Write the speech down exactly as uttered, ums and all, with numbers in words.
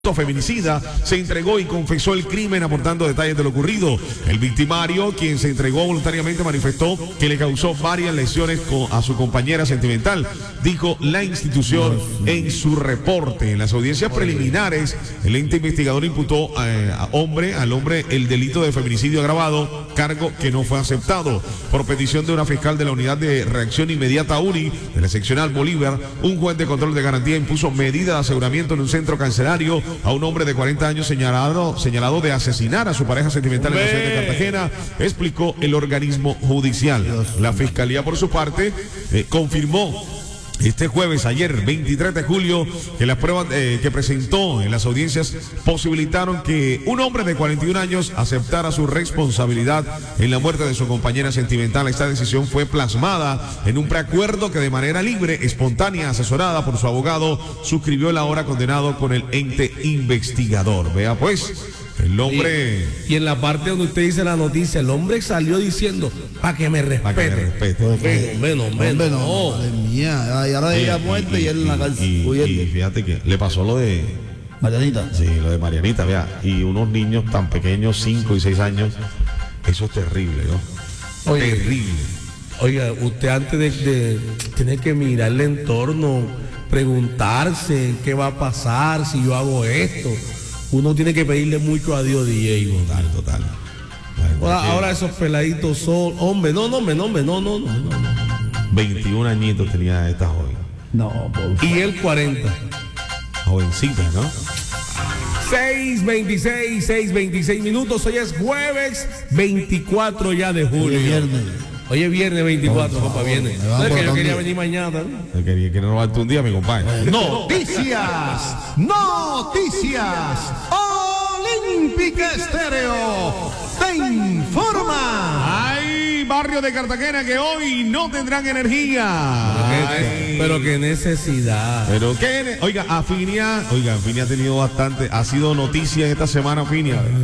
Feminicida se entregó y confesó el crimen aportando detalles de lo ocurrido. El victimario, quien se entregó voluntariamente, manifestó que le causó varias lesiones a su compañera sentimental, dijo la institución en su reporte. En las audiencias preliminares, el ente investigador imputó eh, a hombre, al hombre el delito de feminicidio agravado, cargo que no fue aceptado. Por petición de una fiscal de la Unidad de Reacción Inmediata U N I de la seccional Bolívar, un juez de control de garantía impuso medida de aseguramiento en un centro carcelario a un hombre de cuarenta años señalado, señalado de asesinar a su pareja sentimental en la ciudad de Cartagena, explicó el organismo judicial. La fiscalía, por su parte, eh, confirmó este jueves, ayer, veintitrés de julio, que las pruebas eh, que presentó en las audiencias posibilitaron que un hombre de cuarenta y un años aceptara su responsabilidad en la muerte de su compañera sentimental. Esta decisión fue plasmada en un preacuerdo que de manera libre, espontánea, asesorada por su abogado, suscribió el ahora condenado con el ente investigador. Vea pues, el hombre... Y, y en la parte donde usted dice la noticia, el hombre salió diciendo, para que me respete. Para que me respete. Menos, menos, no. Madre mía, y ahora ella muerta y, y él en la cárcel. Y, y, y fíjate que le pasó lo de... Marianita. Sí, lo de Marianita, vea. Y unos niños tan pequeños, cinco y seis años, eso es terrible, ¿no? Oye, terrible. Oiga, usted antes de, de tiene que mirar el entorno, preguntarse qué va a pasar si yo hago esto. Uno tiene que pedirle mucho a Dios, D J. Total, total. Ahora, ahora esos peladitos son, hombre, no, no, no, no, no, no, no, no. veintiún añitos tenía esta joven. No, por favor. Y él cuarenta. Jovencita, ¿no? seis veintiséis, seis veintiséis minutos. Hoy es jueves veinticuatro ya de julio. Hoy es viernes. Hoy es viernes veinticuatro, papá, viernes. No es que yo quería venir mañana, ¿no? Yo quería que no robarte un día, mi compadre. Noticias, noticias. Olímpica Estéreo te informa. Hay barrios de Cartagena que hoy no tendrán energía. Ay, pero qué necesidad. Pero qué, oiga, Afinia, oiga, Afinia ha tenido bastante, ha sido noticia esta semana, Afinia.